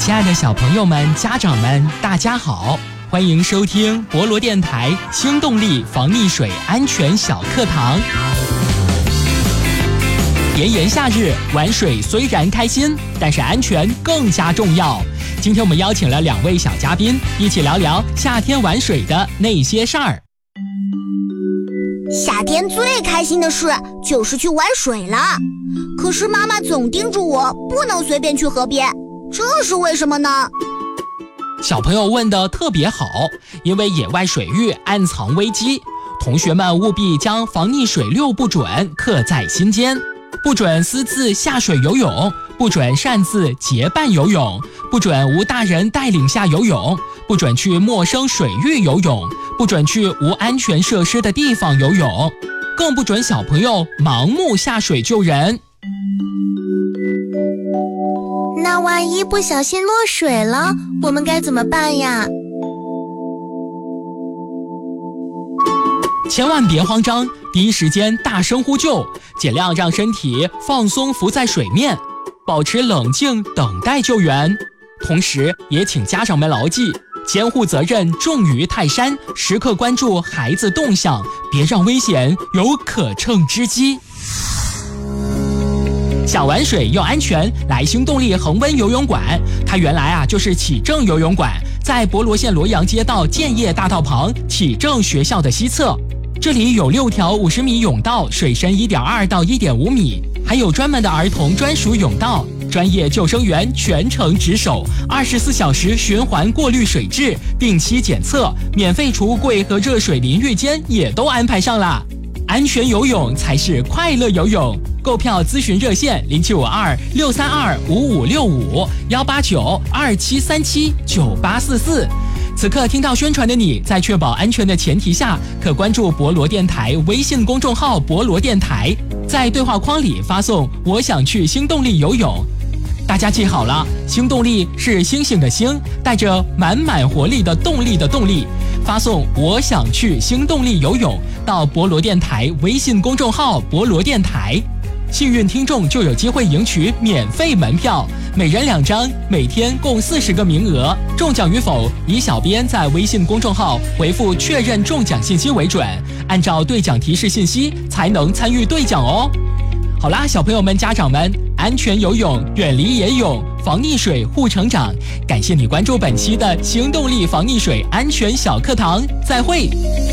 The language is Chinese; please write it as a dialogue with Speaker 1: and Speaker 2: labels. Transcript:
Speaker 1: 亲爱的小朋友们、家长们，大家好，欢迎收听博罗电台新动力防溺水安全小课堂。炎炎夏日，玩水虽然开心，但是安全更加重要。今天我们邀请了2位小嘉宾，一起聊聊夏天玩水的那些事儿。
Speaker 2: 夏天最开心的事就是去玩水了，可是妈妈总叮嘱我不能随便去河边，这是为什么呢？
Speaker 1: 小朋友问得特别好，因为野外水域暗藏危机，同学们务必将防溺水6不准刻在心间。不准私自下水游泳，不准擅自结伴游泳，不准无大人带领下游泳，不准去陌生水域游泳，不准去无安全设施的地方游泳，更不准小朋友盲目下水救人。
Speaker 3: 那万一不小心落水了，我们该怎么办呀？
Speaker 1: 千万别慌张，第一时间大声呼救，尽量让身体放松浮在水面，保持冷静等待救援。同时也请家长们牢记，监护责任重于泰山，时刻关注孩子动向，别让危险有可乘之机。想玩水又安全，来新动力恒温游泳馆，它原来就是启正游泳馆，在博罗县罗阳街道建业大道旁启正学校的西侧。这里有6条50米泳道，水深1.2到1.5米，还有专门的儿童专属泳道，专业救生员全程值守，24小时循环过滤水质，定期检测，免费储物柜和热水淋浴间也都安排上了。安全游泳才是快乐游泳，购票咨询热线0752-632-5565，189-2737-9844。此刻听到宣传的你，在确保安全的前提下，可关注博罗电台微信公众号博罗电台，在对话框里发送我想去新动力游泳。大家记好了，新动力是星星的星，带着满满活力的动力的动力，发送我想去新动力游泳到博罗电台微信公众号博罗电台，幸运听众就有机会赢取免费门票，每人2张，每天共40个名额，中奖与否以小编在微信公众号回复确认中奖信息为准，按照兑奖提示信息才能参与兑奖哦。好啦，小朋友们、家长们，安全游泳，远离野泳，防溺水护成长。感谢你关注本期的新动力防溺水安全小课堂，再会。